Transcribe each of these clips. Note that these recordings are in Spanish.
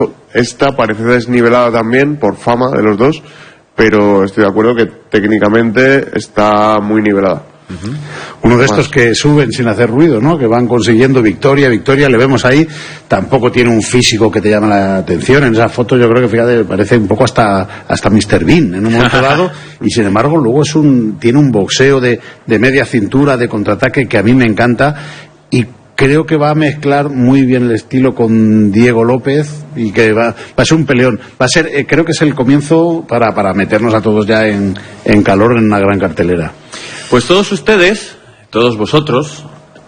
Esta parece desnivelada también por fama de los dos, pero estoy de acuerdo que técnicamente está muy nivelada. Uno de estos que suben sin hacer ruido, ¿no? Que van consiguiendo victoria, le vemos ahí. Tampoco tiene un físico que te llama la atención. En esa foto yo creo que, fíjate, parece un poco hasta Mr. Bean en un momento dado, y sin embargo luego tiene un boxeo de media cintura, de contraataque, que a mí me encanta, y creo que va a mezclar muy bien el estilo con Diego López, y que va a ser un peleón. Va a ser, creo que es el comienzo para meternos a todos ya en calor en una gran cartelera. Pues todos ustedes, todos vosotros,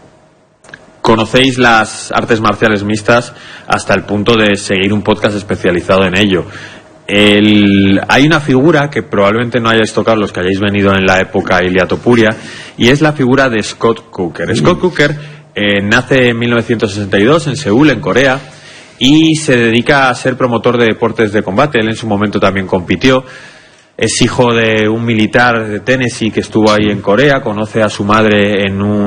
conocéis las artes marciales mixtas hasta el punto de seguir un podcast especializado en ello. Hay una figura que probablemente no hayáis tocado los que hayáis venido en la época Ilia Topuria, y es la figura de Scott Coker. Scott Coker nace en 1962 en Seúl, en Corea, y se dedica a ser promotor de deportes de combate. Él en su momento también compitió. Es hijo de un militar de Tennessee que estuvo ahí en Corea. Conoce a su madre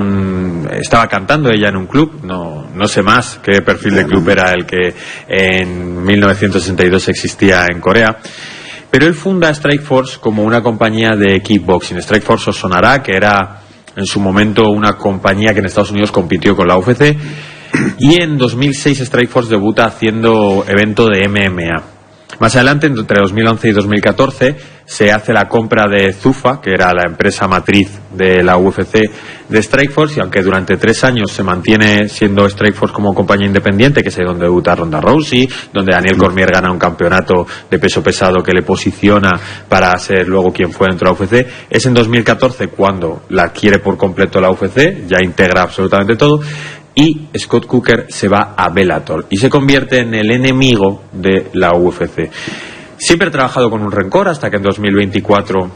estaba cantando ella en un club, no sé más qué perfil de club era el que en 1962 existía en Corea. Pero él funda Strikeforce como una compañía de kickboxing. Strikeforce os sonará que era en su momento una compañía que en Estados Unidos compitió con la UFC, y en 2006 Strikeforce debuta haciendo evento de MMA. Más adelante, entre 2011 y 2014, se hace la compra de Zuffa, que era la empresa matriz de la UFC de Strikeforce, y aunque durante 3 años se mantiene siendo Strikeforce como compañía independiente, que es donde debuta Ronda Rousey, donde Daniel Cormier gana un campeonato de peso pesado que le posiciona para ser luego quien fue dentro de la UFC, es en 2014 cuando la adquiere por completo la UFC, ya integra absolutamente todo, y Scott Coker se va a Bellator y se convierte en el enemigo de la UFC. Siempre ha trabajado con un rencor hasta que en 2024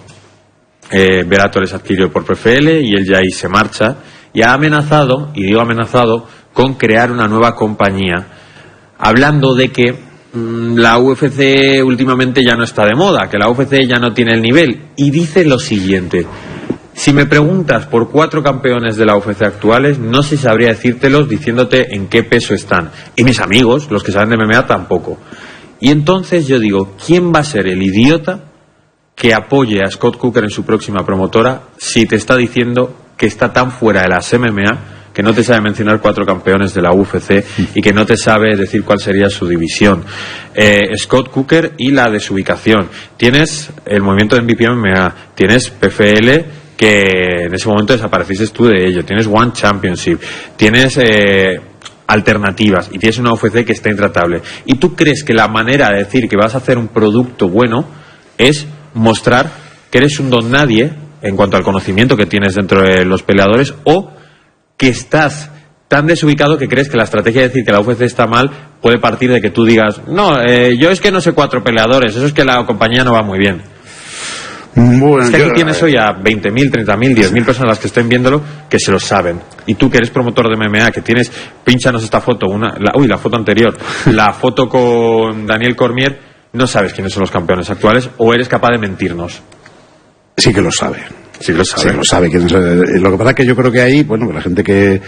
Bellator es adquirido por PFL y él ya ahí se marcha, y ha amenazado, y digo amenazado, con crear una nueva compañía, hablando de que la UFC últimamente ya no está de moda, que la UFC ya no tiene el nivel, y dice lo siguiente: si me preguntas por 4 campeones de la UFC actuales, no sé si sabría decírtelos diciéndote en qué peso están. Y mis amigos, los que saben de MMA, tampoco. Y entonces yo digo, ¿quién va a ser el idiota que apoye a Scott Coker en su próxima promotora si te está diciendo que está tan fuera de las MMA que no te sabe mencionar 4 campeones de la UFC y que no te sabe decir cuál sería su división? Scott Coker y la desubicación. Tienes el movimiento de MVP MMA, tienes PFL, que en ese momento desapareciste tú de ello, tienes One Championship, tienes alternativas, y tienes una UFC que está intratable. ¿Y tú crees que la manera de decir que vas a hacer un producto bueno es mostrar que eres un don nadie en cuanto al conocimiento que tienes dentro de los peleadores, o que estás tan desubicado que crees que la estrategia de decir que la UFC está mal puede partir de que tú digas, no, yo es que no sé 4 peleadores, eso es que la compañía no va muy bien? Bueno, es que aquí tienes hoy a 20.000, 30.000, 10.000 personas las que estén viéndolo que se lo saben. Y tú que eres promotor de MMA, que tienes, pínchanos esta foto, la foto anterior, la foto con Daniel Cormier, no sabes quiénes son los campeones actuales, o eres capaz de mentirnos. Sí que lo sabe. Sí lo sabe. Sí lo sabe. Lo que pasa es que yo creo que ahí, bueno, la gente que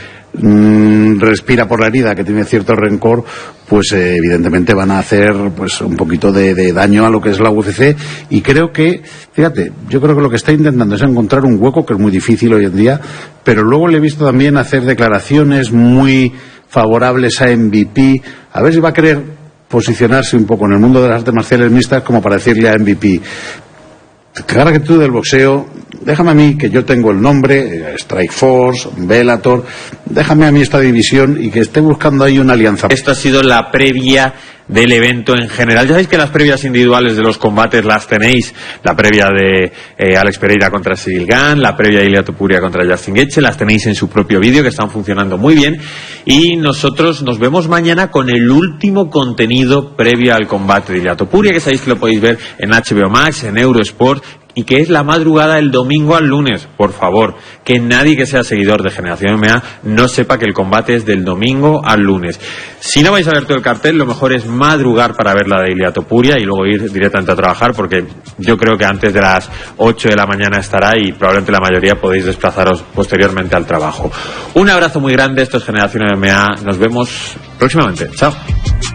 respira por la herida, que tiene cierto rencor, pues evidentemente van a hacer pues un poquito de daño a lo que es la UFC. Y creo que, fíjate, yo creo que lo que está intentando es encontrar un hueco, que es muy difícil hoy en día, pero luego le he visto también hacer declaraciones muy favorables a MVP. A ver si va a querer posicionarse un poco en el mundo de las artes marciales mixtas como para decirle a MVP: ahora que tú del boxeo, déjame a mí, que yo tengo el nombre, Strikeforce, Bellator, déjame a mí esta división, y que esté buscando ahí una alianza. Esto ha sido la previa del evento en general. Ya sabéis que las previas individuales de los combates las tenéis, la previa de Alex Pereira contra Cyril Gane, la previa de Ilia Topuria contra Justin Gaethje, las tenéis en su propio vídeo, que están funcionando muy bien, y nosotros nos vemos mañana con el último contenido previo al combate de Ilia Topuria, que sabéis que lo podéis ver en HBO Max, en Eurosport, y que es la madrugada del domingo al lunes. Por favor, que nadie que sea seguidor de Generación MMA no sepa que el combate es del domingo al lunes. Si no vais a ver todo el cartel, lo mejor es madrugar para ver la de Ilia Topuria y luego ir directamente a trabajar, porque yo creo que antes de las 8 de la mañana estará, y probablemente la mayoría podéis desplazaros posteriormente al trabajo. Un abrazo muy grande, esto es Generación MMA, nos vemos próximamente, chao.